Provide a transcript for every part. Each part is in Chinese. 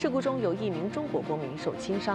事故中有1名中国公民受轻伤。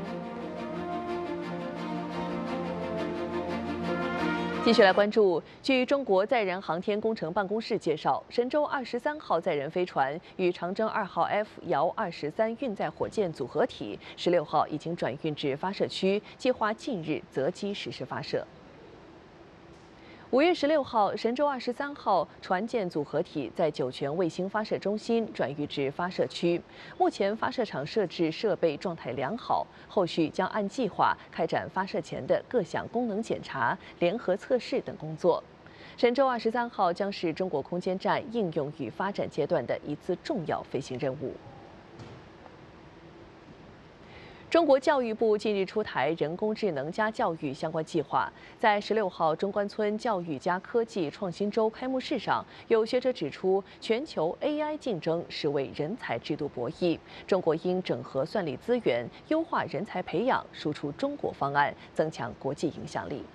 继续来关注，据中国载人航天工程办公室介绍，神舟23号载人飞船与长征2号 F 遥23运载火箭组合体16号已经转运至发射区，计划近日择机实施发射。5月16号，神舟23号船舰组合体在酒泉卫星发射中心转运至发射区。目前发射场设置设备状态良好，后续将按计划开展发射前的各项功能检查、联合测试等工作。神舟23号将是中国空间站应用与发展阶段的一次重要飞行任务。中国教育部近日出台人工智能加教育相关计划，在16号中关村教育加科技创新周开幕式上，有学者指出，全球 AI 竞争是为人才制度博弈，中国应整合算力资源，优化人才培养，输出中国方案，增强国际影响力。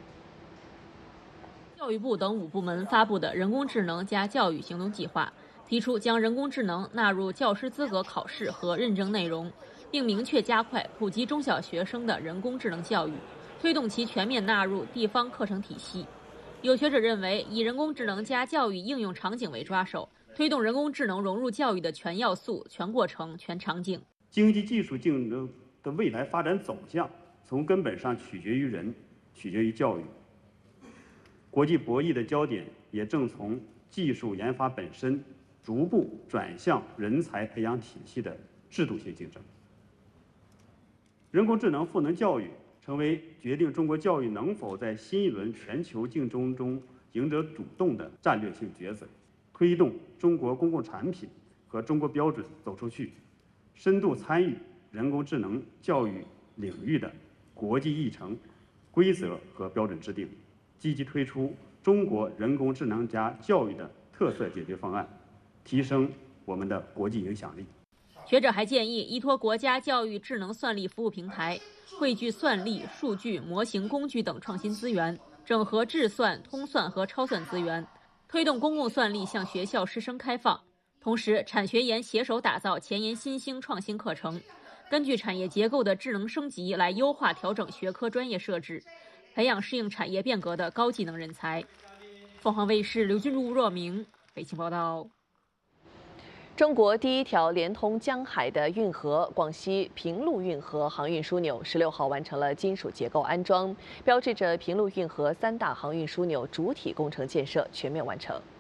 教育部等5部门发布的人工智能加教育行动计划，提出将人工智能纳入教师资格考试和认证内容，并明确加快普及中小学生的人工智能教育，推动其全面纳入地方课程体系。有学者认为，以人工智能加教育应用场景为抓手，推动人工智能融入教育的全要素、全过程、全场景。 经济技术竞争的未来发展走向，从根本上取决于人，取决于教育。国际博弈的焦点也正从技术研发本身，逐步转向人才培养体系的制度性竞争。人工智能赋能教育，成为决定中国教育能否在新一轮全球竞争中赢得主动的战略性角色，推动中国公共产品和中国标准走出去，深度参与人工智能教育领域的国际议程、规则和标准制定，积极推出中国人工智能加教育的特色解决方案，提升我们的国际影响力。 学者还建议依托国家教育智能算力服务平台，汇聚算力、数据、模型、工具等创新资源，整合智算、通算和超算资源，推动公共算力向学校师生开放。同时，产学研携手打造前沿新兴创新课程，根据产业结构的智能升级来优化调整学科专业设置，培养适应产业变革的高技能人才。凤凰卫视刘君如、吴若明北京报道。 中国第1条连通江海的运河——广西平陆运河航运枢纽，16号完成了金属结构安装，标志着平陆运河3大航运枢纽主体工程建设全面完成。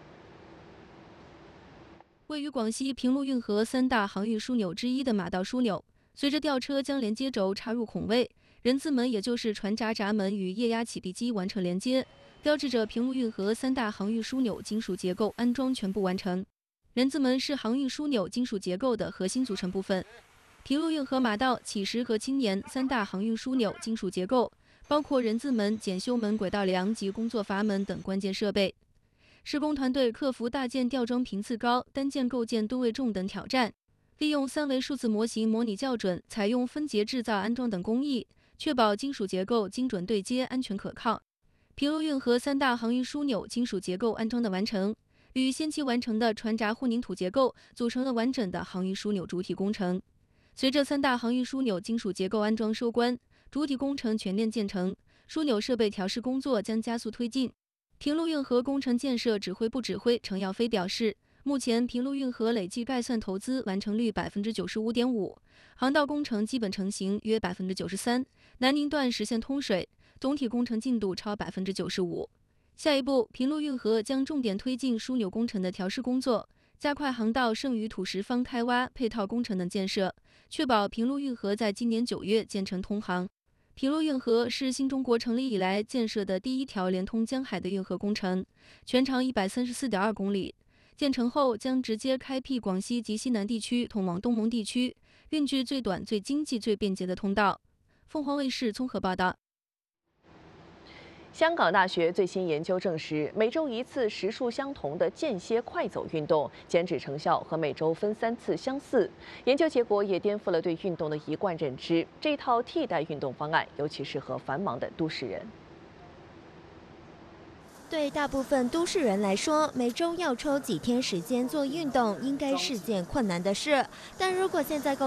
位于广西平陆运河3大航运枢纽之一的马道枢纽，随着吊车将连接轴插入孔位，人字门也就是船闸闸门与液压起闭机完成连接，标志着平陆运河3大航运枢纽金属结构安装全部完成。人字门是航运枢纽金属结构的核心组成部分。平陆运河马道、乞石和青年3大航运枢纽金属结构包括人字门、检修门、轨道梁及工作阀门等关键设备。施工团队克服大件吊装频次高、单件构件吨位重等挑战，利用3维数字模型模拟校准，采用分节制造安装等工艺，确保金属结构精准对接、安全可靠。平陆运河3大航运枢纽金属结构安装的完成，与先期完成的船闸混凝土结构组成了完整的航运枢纽主体工程。随着3大航运枢纽金属结构安装收官，主体工程全面建成，枢纽设备调试工作将加速推进。平陆运河工程建设指挥部指挥程耀飞表示，目前平陆运河累计概算投资完成率 95.5%， 航道工程基本成型约 93%， 南宁段实现通水，总体工程进度超 95%。下一步，平陆运河将重点推进枢纽工程的调试工作，加快航道剩余土石方开挖、配套工程等建设，确保平陆运河在今年9月建成通航。平陆运河是新中国成立以来建设的第1条连通江海的运河工程，全长134.2公里。建成后将直接开辟广西及西南地区通往东盟地区，运距最短、最经济、最便捷的通道。凤凰卫视综合报道。 香港大学最新研究证实，每周1次时数相同的间歇快走运动，减脂成效和每周分3次相似。研究结果也颠覆了对运动的一贯认知，这一套替代运动方案尤其适合繁忙的都市人。 对大部分都市人来说，每周要抽几天时间做运动，应该是件困难的事。但如果现在